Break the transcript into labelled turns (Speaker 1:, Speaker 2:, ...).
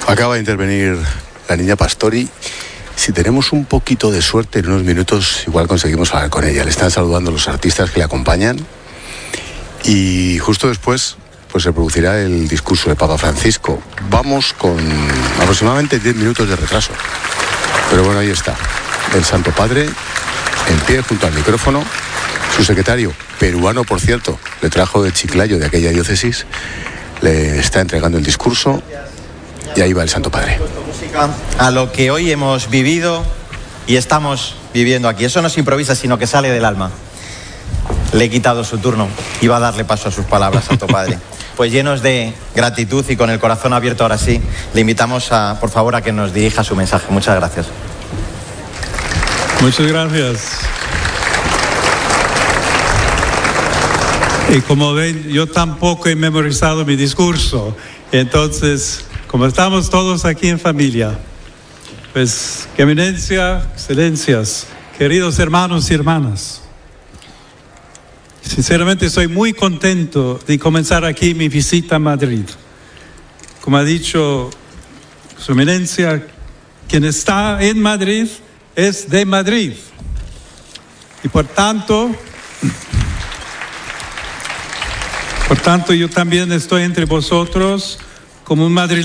Speaker 1: Acaba de intervenir la niña Pastori. Si tenemos un poquito de suerte, en unos minutos igual conseguimos hablar con ella. Le están saludando los artistas que le acompañan. Y justo después pues se producirá el discurso del Papa Francisco. Vamos con aproximadamente 10 minutos de retraso. Pero bueno, ahí está. El Santo Padre, en pie junto al micrófono. Su secretario, peruano por cierto, le trajo de Chiclayo, de aquella diócesis. Le está entregando el discurso. Y ahí va el Santo Padre.
Speaker 2: A lo que hoy hemos vivido y estamos viviendo aquí. Eso no se improvisa, sino que sale del alma. Le he quitado su turno y va a darle paso a sus palabras, Santo Padre. Pues llenos de gratitud y con el corazón abierto ahora sí, le invitamos por favor a que nos dirija su mensaje. Muchas gracias.
Speaker 3: Muchas gracias. Y como ven, yo tampoco he memorizado mi discurso. Entonces, como estamos todos aquí en familia, pues, eminencia, excelencias, queridos hermanos y hermanas, sinceramente estoy muy contento de comenzar aquí mi visita a Madrid. Como ha dicho su eminencia, quien está en Madrid es de Madrid. Y por tanto, yo también estoy entre vosotros como un madrileño.